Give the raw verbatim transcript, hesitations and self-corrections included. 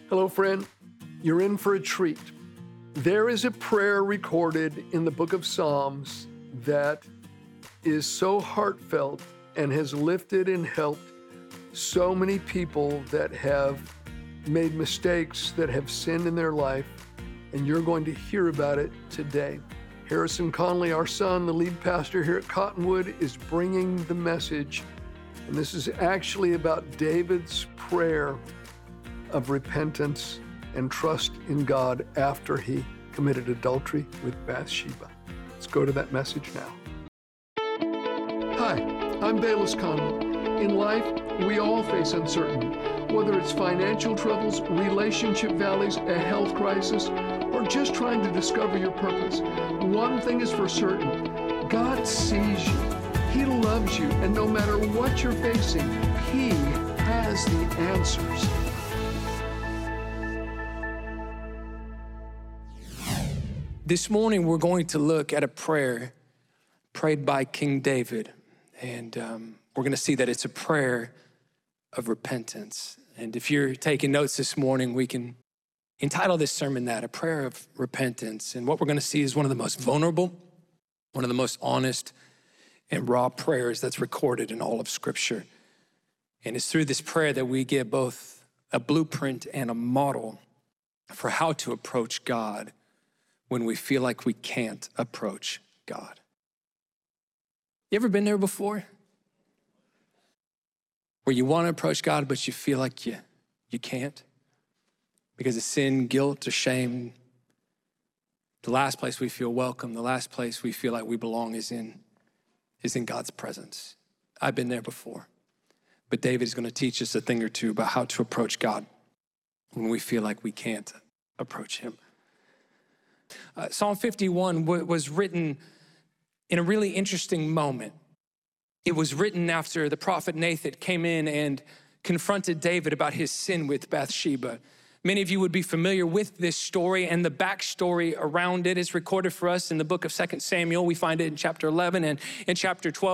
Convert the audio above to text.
Hello, friend. You're in for a treat. There is a prayer recorded in the book of Psalms that is so heartfelt and has lifted and helped so many people that have made mistakes, that have sinned in their life, and you're going to hear about it today. Harrison Conley, our son, the lead pastor here at Cottonwood, is bringing the message, and this is actually about David's prayer of repentance and trust in God after he committed adultery with Bathsheba. Let's go to that message now. Hi, I'm Bayless Conley. In life, we all face uncertainty, whether it's financial troubles, relationship valleys, a health crisis, or just trying to discover your purpose. One thing is for certain, God sees you. He loves you, and no matter what you're facing, He has the answers. This morning, we're going to look at a prayer prayed by King David. And um, we're going to see that it's a prayer of repentance. And if you're taking notes this morning, we can entitle this sermon that, a prayer of repentance. And what we're going to see is one of the most vulnerable, one of the most honest and raw prayers that's recorded in all of Scripture. And it's through this prayer that we get both a blueprint and a model for how to approach God when we feel like we can't approach God. You ever been there before? Where you want to approach God, but you feel like you, you can't? Because of sin, guilt, or shame. The last place we feel welcome, the last place we feel like we belong is in, is in God's presence. I've been there before. But David is going to teach us a thing or two about how to approach God when we feel like we can't approach Him. Uh, Psalm fifty-one w- was written in a really interesting moment. It was written after the prophet Nathan came in and confronted David about his sin with Bathsheba. Many of you would be familiar with this story, and the backstory around it is recorded for us in the book of Second Samuel. We find it in chapter eleven and in chapter twelve.